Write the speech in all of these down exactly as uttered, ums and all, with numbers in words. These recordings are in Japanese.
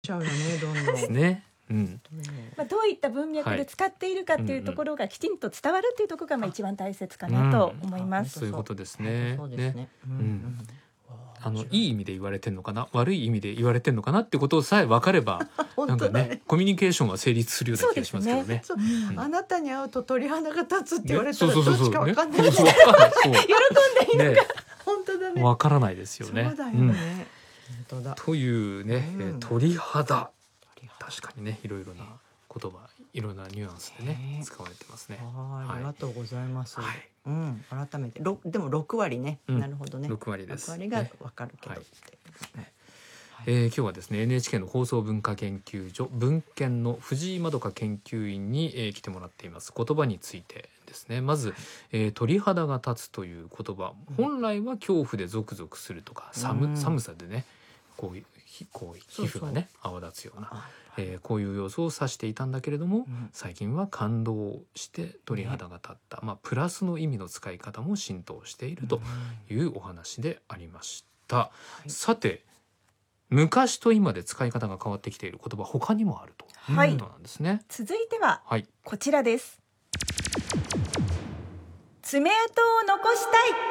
ちゃうよね、どんどんですね。うん、 まあ、どういった文脈で使っているかっていうところがきちんと伝わるっていうところがまあ一番大切かなと思います。 そういうことですね。 そうですね。うんうん、 あのいい意味で言われてるのかな、悪い意味で言われてるのかなってことさえ分かればなんかね、コミュニケーションは成立するような気がしますけどね。 そう、 うん、 あなたに会うと鳥肌が立つって言われたらね、 どっちか分かんない。 ね、 喜んでいいのか、 ね、 本当だね。 分からないですよね。 そうだよね。うん、本当だ。 というね、 うん、 鳥肌、確かにね、いろいろな言葉、いろんなニュアンスでね使われてますね。 ありがとうございます。 はい、 うん、改めてでもろくわりね、うん、なるほどね。 ろくわりです。 ろくわりがわかるけど、ね、はい、 えー、今日はですね エヌエイチケー の放送文化研究所文研の藤井まどか研究員に、えー、来てもらっています。言葉についてですね。まず、はい、えー、鳥肌が立つという言葉、本来は恐怖でゾクゾクするとか、うん、寒, 寒さでねこういうこう皮膚がね泡立つような、えー、こういう様子を指していたんだけれども、うん、最近は感動して鳥肌が立った、ね、まあ、プラスの意味の使い方も浸透しているというお話でありました、はい、さて昔と今で使い方が変わってきている言葉他にもあるということなんですね、はい、 続いてはこちらです、はい、爪痕を残したい。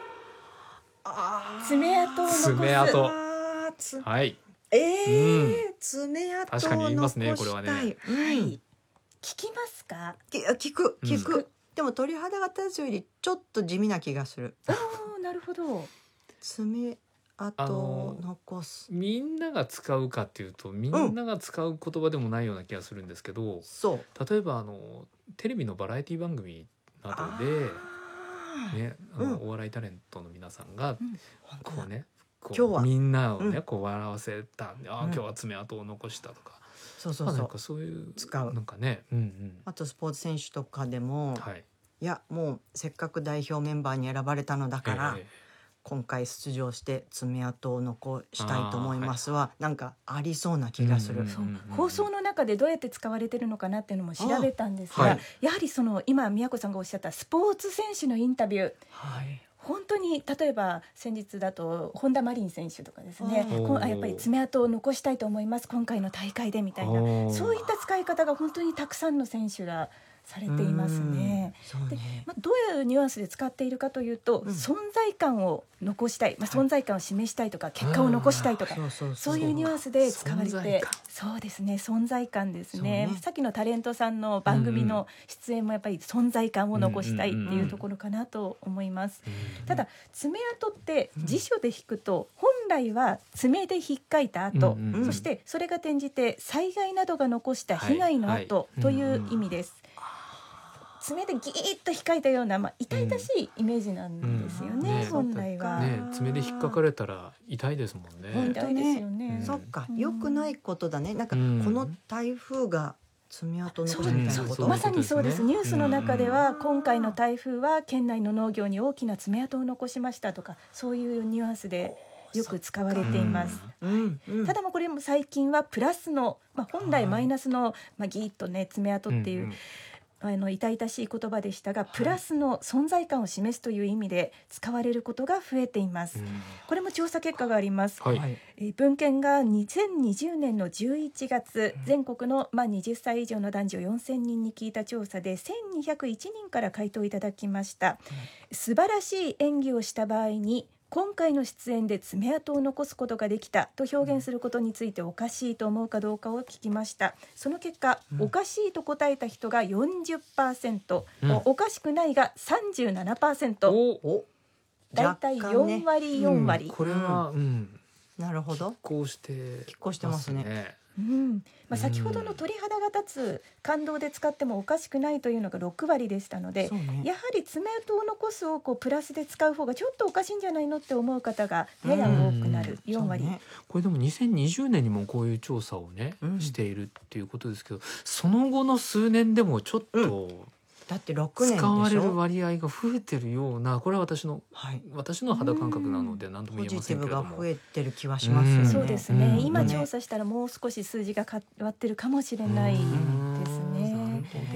あ、爪痕を残す。 爪痕、はい、 えーうん、爪痕を残したい。 確かに言いますね、これはね、はい、 聞きますか？ 聞く聞く、うん、でも鳥肌が立つよりちょっと地味な気がする。 お、なるほど。 爪痕を残す、 みんなが使うかっていうとみんなが使う言葉でもないような気がするんですけど、うん、そう例えばあのテレビのバラエティ番組などでね、あの、うん、お笑いタレントの皆さんが、うん、こうねこう今日はみんなをね、うん、こう笑わせた、あ、うん、今日は爪痕を残したとか、 そうそうそう、 なんかそういう使うなんかね、うんうん、 あとスポーツ選手とかでも、 はい、 いやもうせっかく代表メンバーに選ばれたのだから、えー、今回出場して爪痕を残したいと思いますは、はい、なんかありそうな気がする、うんうんうんうん、 そう放送の中でどうやって使われてるのかなっていうのも調べたんですが、はい、やはりその今宮子さんがおっしゃったスポーツ選手のインタビュー、はい、本当に例えば先日だと本田真凜選手とかですね、やっぱり爪痕を残したいと思います今回の大会でみたいな、そういった使い方が本当にたくさんの選手がされていますね。で、まあ、どういうニュアンスで使っているかというと、うん、存在感を残したい、まあ、存在感を示したいとか、はい、結果を残したいとか、そういうニュアンスで使われて、そうですね、存在感です ね, ねさっきのタレントさんの番組の出演もやっぱり存在感を残したいっていうところかなと思います、うんうんうん、ただ爪痕って辞書で引くと本来は爪で引っかいた後、うんうん、そしてそれが転じて災害などが残した被害の後という意味です、はいはい、爪でギーッと引っかいたような、まあ、痛々しいイメージなんですよね、うんうん、ね、本来は、 ね、爪で引っかかれたら痛いですもんね。 痛いですよね、 うん、そっか、良くないことだね。なんかこの台風が爪痕残したみたいなこと、 まさにそうです。ニュースの中では、今回の台風は県内の農業に大きな爪痕を残しましたとか、そういうニュアンスでよく使われています、うんうん、ただもこれも最近はプラスの、まあ、本来マイナスの、まあ、ギーッとね爪痕っていう、うんうん、あの痛々しい言葉でしたが、プラスの存在感を示すという意味で使われることが増えています、うん、これも調査結果があります、はい、え文献がにせんにじゅうねんのじゅういちがつ、全国の、まあ、はたち以上の男女よんせんにんに聞いた調査でせんにひゃくいちにんから回答いただきました、うん、素晴らしい演技をした場合に今回の出演で爪痕を残すことができたと表現することについておかしいと思うかどうかを聞きました。その結果、うん、おかしいと答えた人が よんじゅっパーセント、うん、おかしくないが さんじゅうななパーセント、 おだいたいよんわりよんわり、 うん、これは、うん、 なるほど、 拮抗して拮抗してますね。 うんまあ、先ほどの鳥肌が立つ感動で使ってもおかしくないというのがろくわりでしたので、ね、やはり爪痕を残すをこうプラスで使う方がちょっとおかしいんじゃないのって思う方がやや多くなる、よんわり、ね、 これでもにせんにじゅうねんにもこういう調査をね、うん、しているっていうことですけど、その後の数年でもちょっと、うんだってろくねんでしょ、 使われる割合が増えてるような、これは私の、はい、私の肌感覚なので何とも言えませんけれども、 ポジティブが増えてる気はしますよね。 そうですね、今調査したらもう少し数字が変わってるかもしれないですね。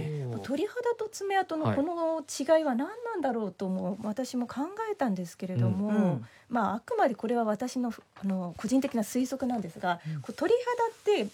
鳥肌と爪痕のこの違いは何なんだろうとも私も考えたんですけれども、 うんうんまあ、あくまでこれは私のあの個人的な推測なんですが、 うんこう鳥肌って